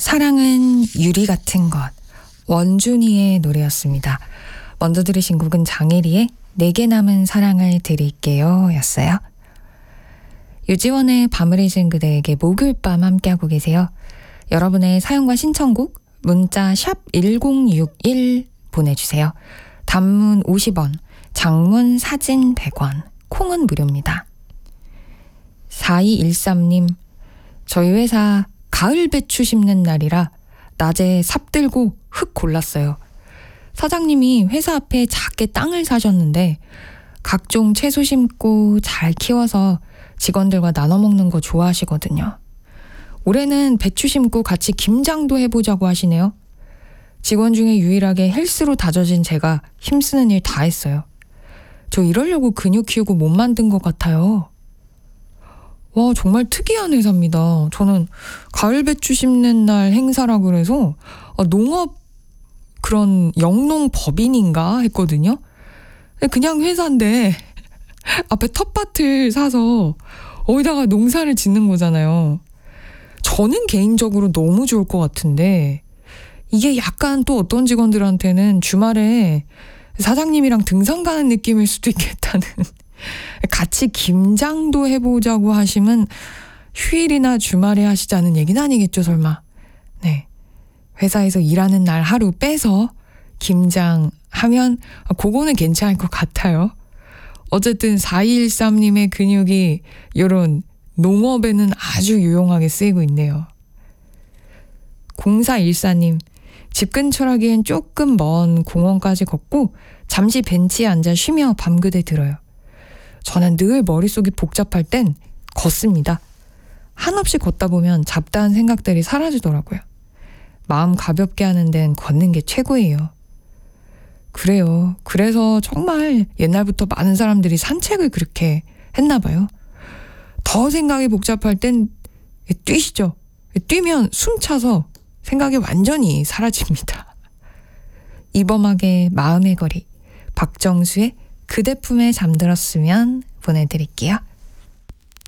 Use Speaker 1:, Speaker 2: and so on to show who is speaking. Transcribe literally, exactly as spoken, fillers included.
Speaker 1: 사랑은 유리 같은 것, 원준이의 노래였습니다. 먼저 들으신 곡은 장혜리의 내게 남은 사랑을 드릴게요 였어요. 유지원의 밤을 잊은 그대에게 목요일 밤 함께하고 계세요. 여러분의 사연과 신청곡 문자 샵 일공육일 보내주세요. 단문 오십 원, 장문 사진 백 원, 콩은 무료입니다. 사이일삼 님, 저희 회사 가을 배추 심는 날이라 낮에 삽 들고 흙 골랐어요. 사장님이 회사 앞에 작게 땅을 사셨는데 각종 채소 심고 잘 키워서 직원들과 나눠 먹는 거 좋아하시거든요. 올해는 배추 심고 같이 김장도 해보자고 하시네요. 직원 중에 유일하게 헬스로 다져진 제가 힘쓰는 일 다 했어요. 저 이러려고 근육 키우고 몸 만든 것 같아요. 와, 정말 특이한 회사입니다. 저는 가을 배추 심는 날 행사라고 그래서 농업 그런 영농법인인가 했거든요. 그냥 회사인데 앞에 텃밭을 사서 어디다가 농사를 짓는 거잖아요. 저는 개인적으로 너무 좋을 것 같은데 이게 약간 또 어떤 직원들한테는 주말에 사장님이랑 등산 가는 느낌일 수도 있겠다는 같이 김장도 해보자고 하시면 휴일이나 주말에 하시자는 얘기는 아니겠죠 설마. 네, 회사에서 일하는 날 하루 빼서 김장하면 그거는 괜찮을 것 같아요. 어쨌든 사이일삼 님의 근육이 이런 농업에는 아주 유용하게 쓰이고 있네요. 공사일사 님, 집 근처라기엔 조금 먼 공원까지 걷고 잠시 벤치에 앉아 쉬며 밤그대 들어요. 저는 늘 머릿속이 복잡할 땐 걷습니다. 한없이 걷다 보면 잡다한 생각들이 사라지더라고요. 마음 가볍게 하는 데는 걷는 게 최고예요. 그래요. 그래서 정말 옛날부터 많은 사람들이 산책을 그렇게 했나 봐요. 더 생각이 복잡할 땐 뛰시죠. 뛰면 숨 차서 생각이 완전히 사라집니다. 이범학의 마음의 거리, 박정수의 그대 품에 잠들었으면 보내드릴게요.